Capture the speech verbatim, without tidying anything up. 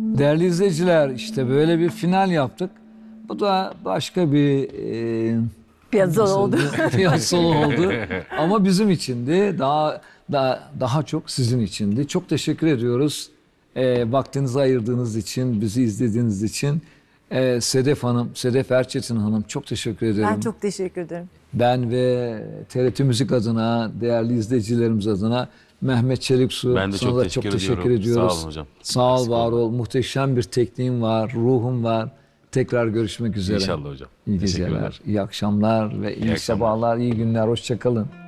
Değerli izleyiciler, işte böyle bir final yaptık. Bu da başka bir e, Piyasal oldu. piyasal oldu. Ama bizim içindi. Daha daha daha çok sizin içindi. Çok teşekkür ediyoruz. E, vaktinizi ayırdığınız için, bizi izlediğiniz için. E, Sedef Hanım, Sedef Erçetin Hanım çok teşekkür ederim. Ben çok teşekkür ederim. Ben ve T R T Müzik adına, değerli izleyicilerimiz adına Mehmet Çeliksu, Ben de sana çok da teşekkür çok teşekkür ediyorum. ediyoruz. Sağ olun hocam. Sağ ol, Eksik var olmayın. ol. Muhteşem bir tekniğin var, ruhun var. Tekrar görüşmek üzere. İnşallah hocam. İyi Teşekkürler. geceler, iyi akşamlar ve iyi, İyi akşamlar. sabahlar, iyi günler. Hoşça kalın.